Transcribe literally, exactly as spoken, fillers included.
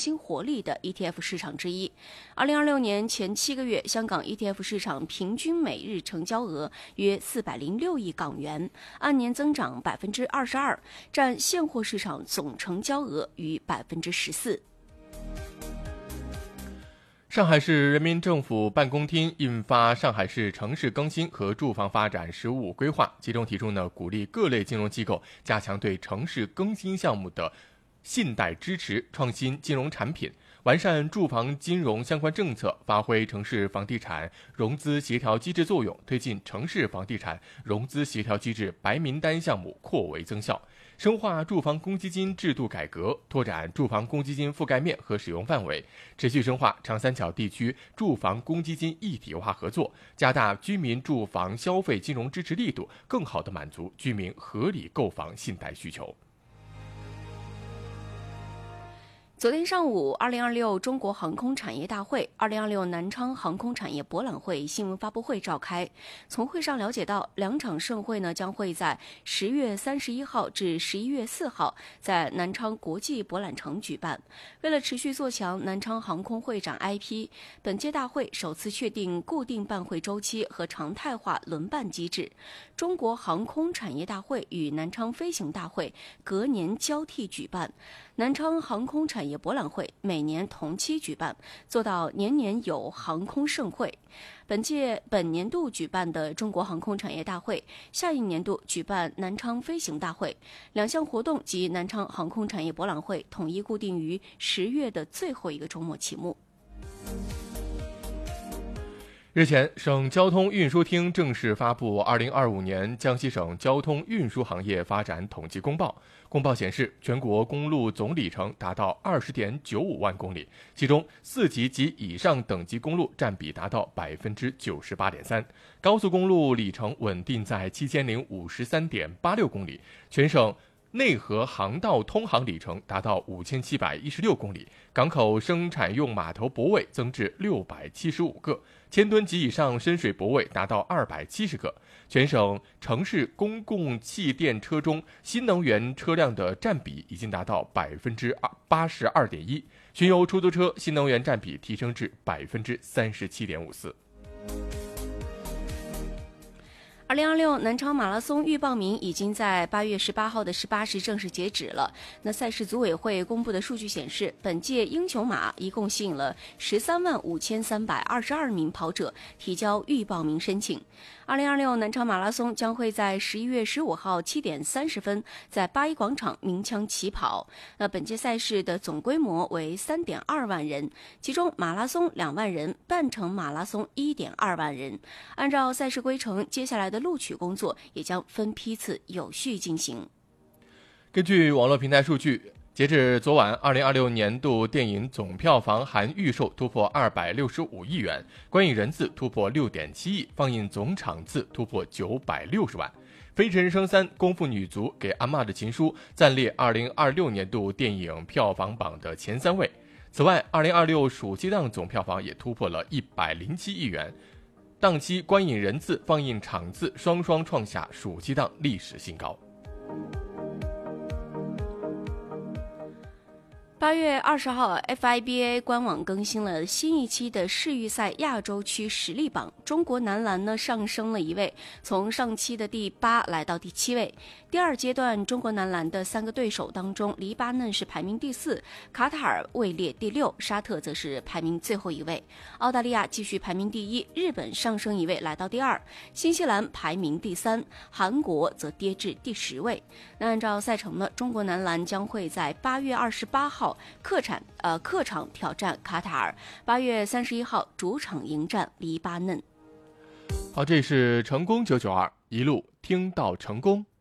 新活力的 E T F 市场之一。二零二六年前七个月，香港 E T F 市场平均每日成交额约四百零六亿港元，按年增长百分之二十二，占现货市场总成交额逾百分之十四。 上海市人民政府办公厅印发《上海市城市更新和住房发展“十五”规划》，其中提出呢，鼓励各类金融机构加强对城市更新项目的信贷支持，创新金融产品，完善住房金融相关政策，发挥城市房地产融资协调机制作用，推进城市房地产融资协调机制白名单项目扩围增效，深化住房公积金制度改革，拓展住房公积金覆盖面和使用范围，持续深化长三角地区住房公积金一体化合作，加大居民住房消费金融支持力度，更好地满足居民合理购房信贷需求。 昨天上午，二零二六中国航空产业大会、二零二六南昌航空产业博览会新闻发布会召开。从会上了解到，两场盛会呢将会在十月三十一号至十一月四号在南昌国际博览城举办。为了持续做强南昌航空会展 I P， 本届大会首次确定固定办会周期和常态化轮办机制。中国航空产业大会与南昌飞行大会隔年交替举办。南昌航空产业博览会每年同期举办，做到年年有航空盛会。本届本年度举办的中国航空产业大会，下一年度举办南昌飞行大会，两项活动及南昌航空产业博览会统一固定于十月的最后一个周末启幕。 日前，省交通运输厅正式发布二零二五年江西省交通运输行业发展统计公报。公报显示，全国公路总里程达到 二十点九五万公里，其中四级及以上等级公路占比达到 百分之九十八点三， 高速公路里程稳定在七千零五十三点八六公里，全省内河航道通航里程达到五千七百一十六公里，港口生产用码头泊位增至六百七十五个，千吨及以上深水泊位达到二百七十个。全省城市公共汽电车中新能源车辆的占比已经达到 百分之八十二点一， 巡游出租车新能源占比提升至 百分之三十七点五四。 二零二六南昌马拉松预报名已经在八月十八号的十八时正式截止了。那赛事组委会公布的数据显示，本届英雄马一共吸引了十三万五千三百二十二名跑者提交预报名申请。二零二六南昌马拉松将会在十一月十五号七点三十分在八一广场鸣枪起跑。那本届赛事的总规模为三点二万人，其中马拉松两万人，半程马拉松一点二万人。按照赛事规程，接下来的录取工作也将分批次有序进行。 根据网络平台数据，截至昨晚，二零二六年度电影总票房含预售突破二百六十五亿元，观影人次突破 六点七亿，放映总场次突破九百六十万。《飞驰人生三：功夫女足给阿嬷的情书》暂列二零二六年度电影票房榜的前三位。此外，二零二六暑期档总票房也突破了一百零七亿元，档期观影人次、放映场次双双创下暑期档历史新高。 八月二十号 ，F I B A 官网更新了新一期的世预赛亚洲区实力榜，中国男篮呢上升了一位，从上期的第八来到第七位。第二阶段，中国男篮的三个对手当中，黎巴嫩是排名第四，卡塔尔位列第六，沙特则是排名最后一位。澳大利亚继续排名第一，日本上升一位来到第二，新西兰排名第三，韩国则跌至第十位。那按照赛程呢，中国男篮将会在八月二十八号客场呃客场挑战卡塔尔，八月三十一号主场迎战黎巴嫩。 好，这是成功九九二，一路听到成功。